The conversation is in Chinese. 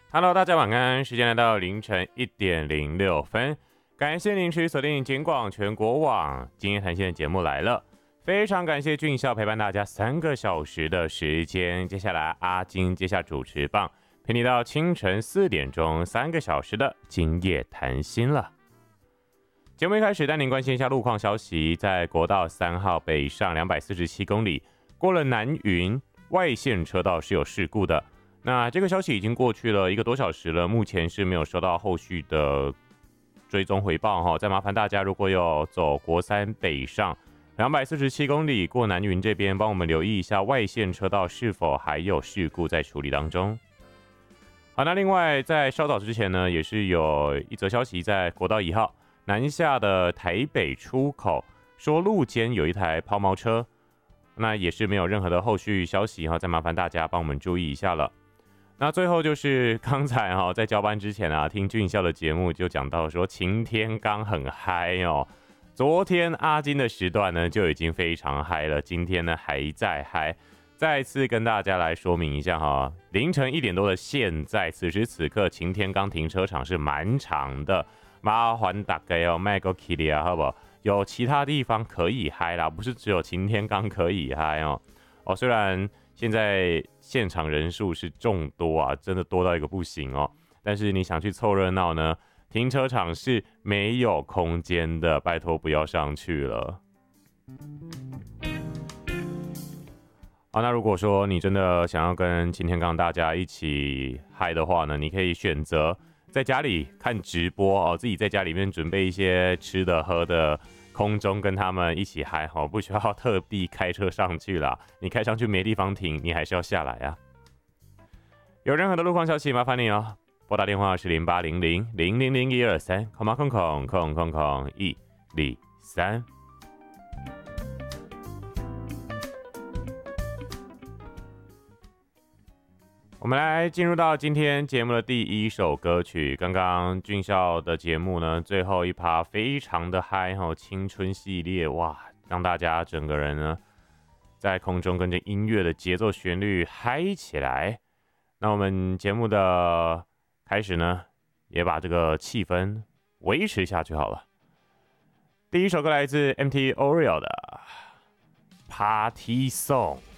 Hello， 大家晚安，时间来到凌晨1:06，感谢您持续锁定警广全国网。今天谈心的节目来了，非常感谢俊孝陪伴大家3个小时的时间。接下来阿金接下主持棒，陪你到清晨4点钟3个小时的今夜谈心了。节目一开始带您关心一下路况消息，在国道3号北上247公里，过了南云外线车道是有事故的。那这个消息已经过去了1个多小时了，目前是没有收到后续的追踪回报哈。再麻烦大家，如果有走国3北上247公里过南云这边，帮我们留意一下外线车道是否还有事故在处理当中。好，那另外在稍早之前呢，也是有一则消息在国道1号南下的台北出口，说路肩有一台抛锚车，那也是没有任何的后续消息哈，再麻烦大家帮我们注意一下了。那最后就是刚才在交班之前啊，听俊孝的节目就讲到说擎天刚很嗨哦。昨天阿金的时段呢就已经非常嗨了，今天呢还在嗨。再次跟大家来说明一下哈，凌晨1点多的现在，此时此刻擎天刚停车场是蛮长的，麻烦大家卖个气力啊，好不好？有其他地方可以嗨啦，不是只有擎天刚可以嗨哦。虽然现在现场人数是众多啊，真的多到一个不行哦。但是你想去凑热闹呢，停车场是没有空间的，拜托不要上去了。好，那如果说你真的想要跟擎天刚大家一起嗨的话呢，你可以选择在家里看直播哦，自己在家里面准备一些吃的喝的，空中跟他们一起嗨，不需要特地开车上去啦。你开上去没地方停，你还是要下来啊。有任何的路况消息，麻烦你哦，拨打电话是0800-000-123，空空空空空空123。我们来进入到今天节目的第一首歌曲。刚刚俊孝的节目呢，最后一趴非常的嗨哈，青春系列哇，让大家整个人呢在空中跟着音乐的节奏旋律嗨起来。那我们节目的开始呢，也把这个气氛维持下去好了。第一首歌来自 MT Oreo 的 Party Song。